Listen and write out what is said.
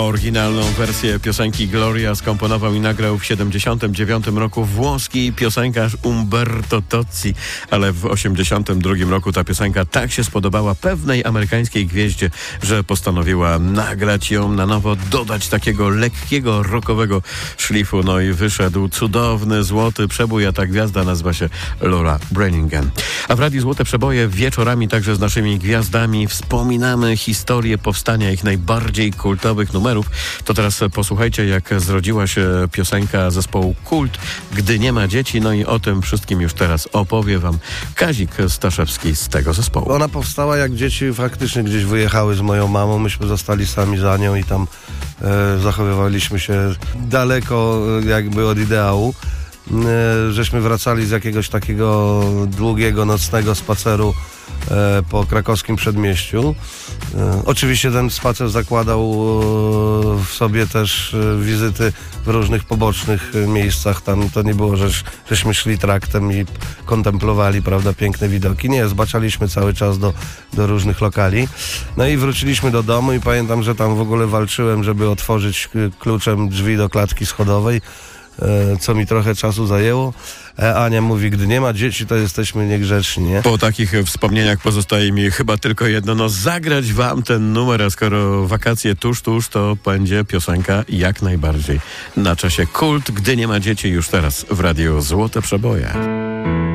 Oryginalną wersję piosenki Gloria skomponował i nagrał w 1979 roku włoski piosenkarz Umberto Tozzi, ale w 1982 roku ta piosenka tak się spodobała pewnej amerykańskiej gwieździe, że postanowiła nagrać ją na nowo, dodać takiego lekkiego, rockowego szlifu. No i wyszedł cudowny, złoty przebój, a ta gwiazda nazywa się Laura Branigan. A w Radiu Złote Przeboje wieczorami także z naszymi gwiazdami wspominamy historię powstania ich najbardziej kultowych numerów. To teraz posłuchajcie, jak zrodziła się piosenka zespołu Kult, Gdy nie ma dzieci. No i o tym wszystkim już teraz opowie wam Kazik Staszewski z tego zespołu. Ona powstała, jak dzieci faktycznie gdzieś wyjechały z moją mamą. Myśmy zostali sami za nią i tam zachowywaliśmy się daleko jakby od ideału. Żeśmy wracali z jakiegoś takiego długiego, nocnego spaceru po krakowskim przedmieściu. Oczywiście ten spacer zakładał w sobie też wizyty w różnych pobocznych miejscach. Tam to nie było, żeśmy szli traktem i kontemplowali, prawda, piękne widoki. Nie, zbaczaliśmy cały czas do różnych lokali. No i wróciliśmy do domu i pamiętam, że tam w ogóle walczyłem, żeby otworzyć kluczem drzwi do klatki schodowej, co mi trochę czasu zajęło. Ania mówi, gdy nie ma dzieci, to jesteśmy niegrzeczni, nie? Po takich wspomnieniach pozostaje mi chyba tylko jedno, zagrać wam ten numer, a skoro wakacje tuż, to będzie piosenka jak najbardziej na czasie. Kult, Gdy nie ma dzieci, już teraz w Radiu Złote Przeboje.